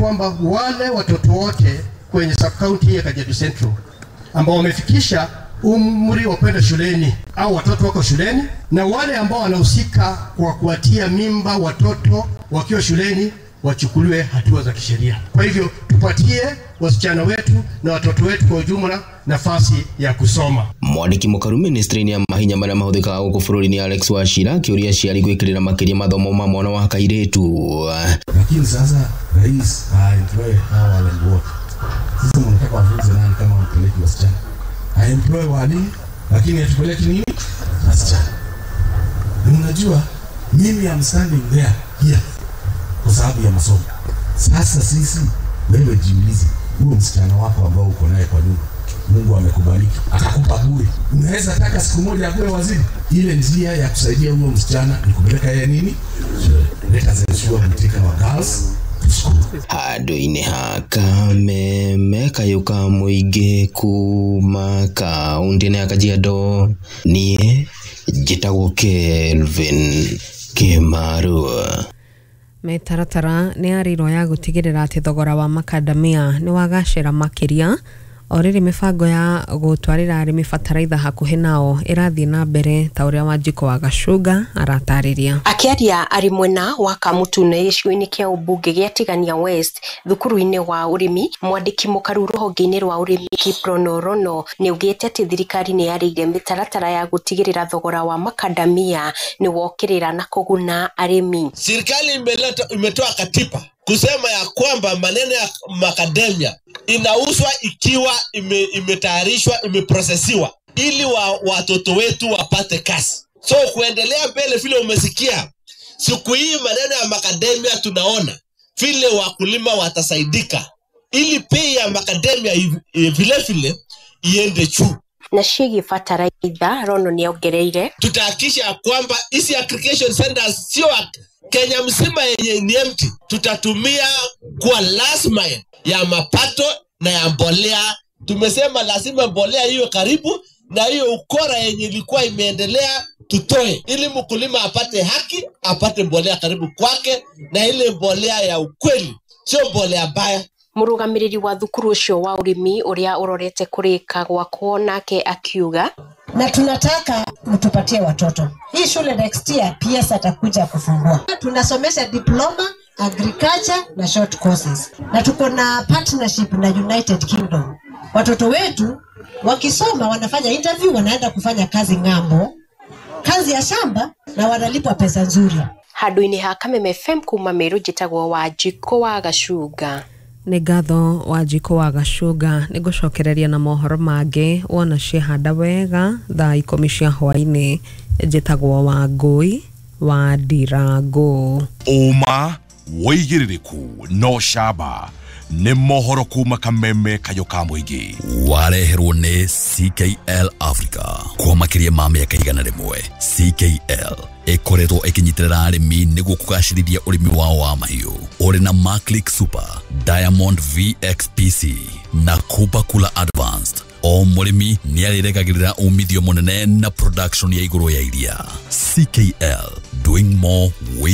kwamba wale watoto wote kwenye sub-county ya Kajiado Central ambao wamefikisha umri wa kwenda shuleni au watoto wako shuleni, na wale ambao wanahusika kwa kuatia mimba watoto wakiwa shuleni wachukuliwe hatua za kisheria. Kwa hivyo tupatie wasichana wetu na watoto wetu kwa ujumla nafasi ya kusoma. Mwandiki mukaru ministry-ini ya mahinya maria mahuthikaga guku bururi-ini Alex Wachira kiuria ciari gwikirira makiria mathomo ma mwana wa kairetu. Lakini sasa rais employ hawa wale wote. Sisi mnataka wafunze nani kama mpeleki wasichana? Employ walimu lakini atupeleki nini? Wasichana. Unajua mimi am standing there here kwa sababu ya masomo. Sasa sisi wewe jiulize, huyo msichana wako ambao uko naye kwa nyumba, Mungu amekubariki, atakupa bure. Unaweza taka siku moja akuwe waziri. Ile njia ya kusaidia huyo msichana ni kupeleka yeye nini? Let us ensure we take our girls to school. Handũ-inĩ ha Kameme kayuka mũingĩ kuma kaunti-inĩ ya Kajiado, niĩ njĩtagwo Kelvin Kimarua. Metaratara nĩ arirwo ya gutigirira ati thogora wa makadamia ni wagacira makiria oriri mibango ya gutwarira arimi bataraitha hakuhi nao irathie na mbere ta uria Wanjiko wa Gacuga aratariria. Akiaria ari mwena wa Kamutune gicigo-ini kia ubunge gia Tigania West thukuru-ini wa urimi, mwandiki mukaru ruhonge-ini rwa urimi Kiprono Rono ni ugite ati thirikari ni yarire mitaratara ya gutigirira thogora wa makadamia ni wokirira na kuguna arimi. Serikali imetoa katiba kusema ya kwamba maneno ya makadamia inauzwa ikiwa imetayarishwa, imeprocessiwa ili watoto wetu wapate kazi. So kuendelea mbele vile umesikia, siku hii maneno ya makadamia tunaona vile wakulima watasaidika ili bei ya makadamia vile iende juu. Na shigi fataraitha Rono ni ongereire, tutahakikisha kwamba hizi aggregation centers sio Kenya mzima yenye ni empty, tutatumia kwa last mile ya mapato na ya mbolea. Tumesema lazima mbolea hiyo karibu na hiyo ukora yenye ilikuwa imeendelea tutoe, ili mkulima apate haki, apate mbolea karibu kwake, na ile mbolea ya ukweli, sio mbolea baya. Murugamiriri wa thukuru ucio wa urimi uria urorete kurika gwa kuonake akiuga, na tunataka mtupatie watoto. Hii shule next year PS atakuja kufungua. Tunasomesha diploma, agriculture na short courses. Na tuko na partnership na United Kingdom. Watoto wetu wakisoma wanafanya interview, wanaenda kufanya kazi ng'ambo, kazi ya shamba, na wanalipwa pesa nzuri. Handũ-inĩ ha Kameme FM kuma Meru, njĩtagwo Wanjiko wa Gacuga. Nĩ ngatho Wanjiko wa Gacuga nĩ gucokereria na mohoro mangĩ wona ciehanda wega thaa 10 cia hwaĩ-inĩ. Njĩtagwo Wangui wa Ndirango. Uma woigĩrĩrĩku no shaba nĩ mohoro kuma Kameme kayo ka mũingĩ. Wareherwo nĩ CKL Africa kwa makĩria ma mĩaka 100. CKL ĩkoretwo ĩkĩnyitĩrĩra arĩmi nĩguo kũgacĩrithia ũrĩmi wao wa mahiũ. Ũrĩ na Maclick Super, Diamond VXPC na Kubakula Advanced. O mũrĩmi nĩ arĩregagĩrĩra umithio mũnene na production ya igũrũ ya iria. CKL, doing more with